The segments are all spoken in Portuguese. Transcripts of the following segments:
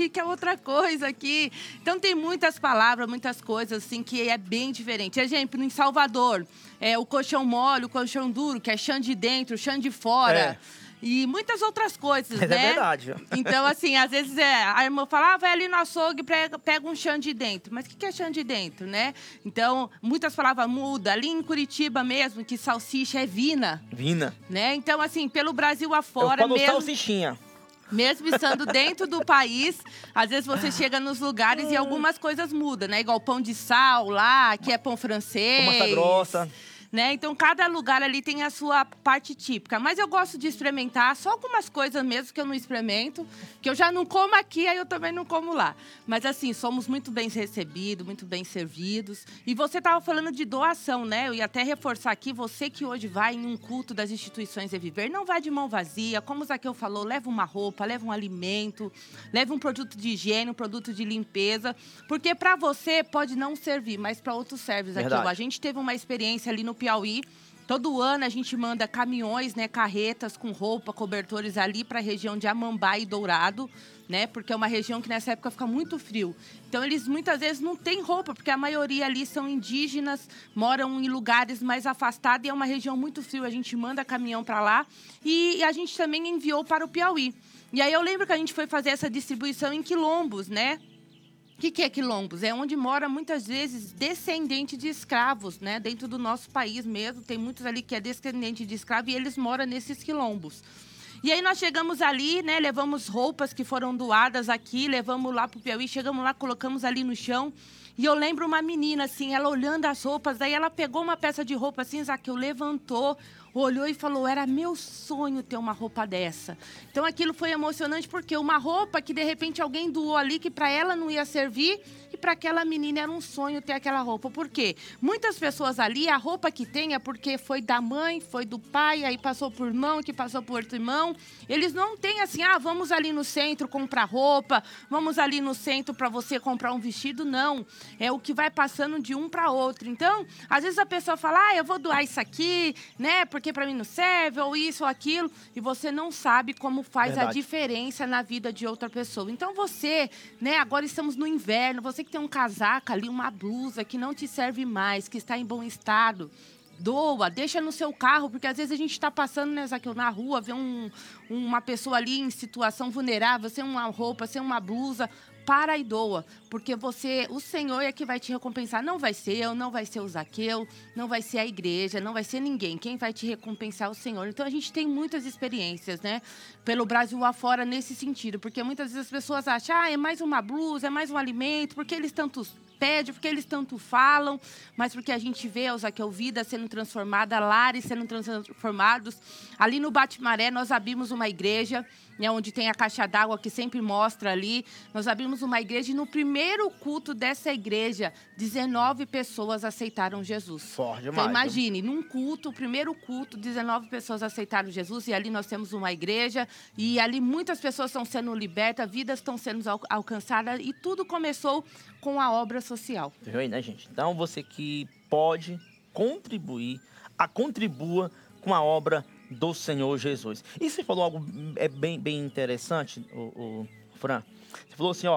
ali que é outra coisa aqui. Então tem muitas palavras, muitas coisas assim que é bem diferente. Exemplo, em Salvador, o colchão mole, o colchão duro, que é chão de dentro, chão de fora. E muitas outras coisas, Mas né? é verdade. Então, assim, às vezes a irmã fala, vai ali no açougue e pega um chão de dentro. Mas o que é chão de dentro, né? Então, muitas palavras mudam. Ali em Curitiba mesmo, que salsicha é vina. Vina. Né? Então, assim, pelo Brasil afora Eu falo mesmo... salsichinha. Mesmo estando dentro do país, às vezes você chega nos lugares e algumas coisas mudam, né? Igual pão de sal lá, que é pão francês. Massa grossa. Né? Então, cada lugar ali tem a sua parte típica. Mas eu gosto de experimentar só algumas coisas mesmo que eu não experimento, que eu já não como aqui, aí eu também não como lá. Mas, assim, somos muito bem recebidos, muito bem servidos. E você estava falando de doação, né? Eu ia até reforçar aqui, você que hoje vai em um culto das instituições de Viver, não vai de mão vazia. Como o Zaqueu falou, leva uma roupa, leva um alimento, leva um produto de higiene, um produto de limpeza. Porque para você pode não servir, mas para outros serve, Zaqueu. A gente teve uma experiência ali no Piauí. Todo ano a gente manda caminhões, né, carretas com roupa, cobertores ali para a região de Amambá e Dourado, né, porque é uma região que nessa época fica muito frio. Então eles muitas vezes não têm roupa, porque a maioria ali são indígenas, moram em lugares mais afastados e é uma região muito frio. A gente manda caminhão para lá e a gente também enviou para o Piauí. E aí eu lembro que a gente foi fazer essa distribuição em quilombos, né? O que é quilombos? É onde mora, muitas vezes, descendente de escravos, né? Dentro do nosso país mesmo, tem muitos ali que é descendente de escravo e eles moram nesses quilombos. E aí nós chegamos ali, né? Levamos roupas que foram doadas aqui, levamos lá pro Piauí, chegamos lá, colocamos ali no chão. E eu lembro uma menina, assim, ela olhando as roupas, daí ela pegou uma peça de roupa assim, Zaqueu levantou, olhou e falou, era meu sonho ter uma roupa dessa. Então aquilo foi emocionante porque uma roupa que de repente alguém doou ali que para ela não ia servir e para aquela menina era um sonho ter aquela roupa. Por quê? Muitas pessoas ali, a roupa que tem é porque foi da mãe, foi do pai, aí passou por irmão, que passou por outro irmão. Eles não têm assim, vamos ali no centro comprar roupa, vamos ali no centro para você comprar um vestido, não. É o que vai passando de um para outro. Então, às vezes a pessoa fala, eu vou doar isso aqui, né, porque para mim não serve, ou isso ou aquilo, e você não sabe como faz a diferença na vida de outra pessoa. Então você, né, agora estamos no inverno, você que tem um casaco ali, uma blusa que não te serve mais, que está em bom estado, doa, deixa no seu carro, porque às vezes a gente está passando, né, Zaqueu, na rua, vê uma pessoa ali em situação vulnerável, sem uma roupa, sem uma blusa, para e doa, porque o Senhor é que vai te recompensar. Não vai ser eu, não vai ser o Zaqueu, não vai ser a igreja, não vai ser ninguém. Quem vai te recompensar é o Senhor. Então, a gente tem muitas experiências, né, pelo Brasil afora nesse sentido, porque muitas vezes as pessoas acham, é mais uma blusa, é mais um alimento, porque eles tanto pedem, porque eles tanto falam, mas porque a gente vê, Zaqueu, vida sendo transformada, lares sendo transformados. Ali no Bate-Maré, nós abrimos uma igreja, né, onde tem a caixa d'água que sempre mostra ali. Nós abrimos uma igreja e no primeiro culto dessa igreja, 19 pessoas aceitaram Jesus. Forte demais. Então imagine, num culto, o primeiro culto, 19 pessoas aceitaram Jesus e ali nós temos uma igreja e ali muitas pessoas estão sendo libertas, vidas estão sendo alcançadas e tudo começou com a obra social. Viu aí, né, gente? Então, você que pode contribuir, contribua com a obra do Senhor Jesus. E você falou algo bem interessante, o Fran. Você falou assim,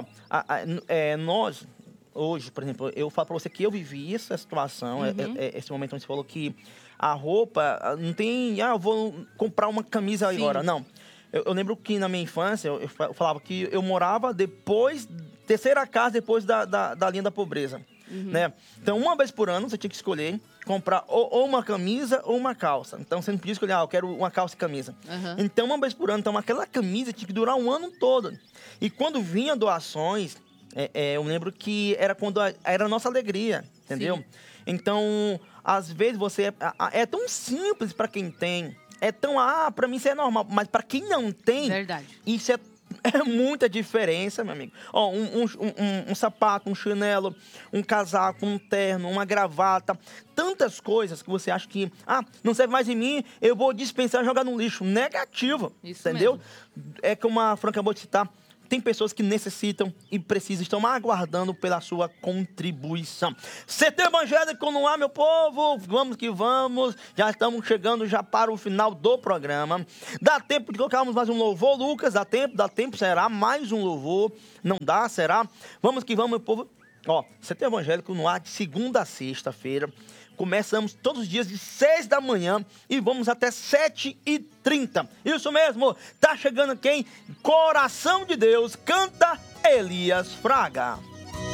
nós, hoje, por exemplo, eu falo para você que eu vivi essa situação, esse momento onde você falou que a roupa não tem, eu vou comprar uma camisa agora. Não. Eu lembro que na minha infância, eu falava que eu morava terceira casa depois da linha da pobreza. Né? Então, uma vez por ano, você tinha que escolher comprar ou uma camisa ou uma calça. Então, você não podia escolher, eu quero uma calça e camisa. Então, uma vez por ano, então, aquela camisa tinha que durar um ano todo. E quando vinha doações, eu lembro que era quando era a nossa alegria, entendeu? Sim. Então, às vezes, é tão simples para quem tem. É tão, para mim isso é normal. Mas para quem não tem, verdade, isso é muita diferença, meu amigo. Um sapato, um chinelo, um casaco, um terno, uma gravata. Tantas coisas que você acha que, não serve mais em mim, eu vou dispensar e jogar no lixo. Negativo, isso entendeu? Mesmo. É como a Fran acabou de citar. tem pessoas que necessitam e precisam, estão aguardando pela sua contribuição. CT Evangélico no ar, meu povo, vamos que vamos, já estamos chegando já para o final do programa. Dá tempo de colocarmos mais um louvor, Lucas? Dá tempo, será mais um louvor? Não dá, será? Vamos que vamos, meu povo. Ó, CT Evangélico no ar de segunda a sexta-feira. Começamos todos os dias de 6 da manhã e vamos até 7h30. Isso mesmo, tá chegando quem? Coração de Deus, canta Elias Fraga.